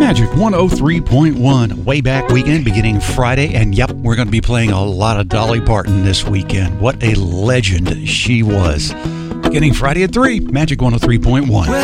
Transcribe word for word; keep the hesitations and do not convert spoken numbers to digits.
Magic one oh three point one, way back weekend beginning Friday. And yep, we're going to be playing a lot of Dolly Parton this weekend. What a legend she was. Beginning Friday at three, Magic one oh three point one.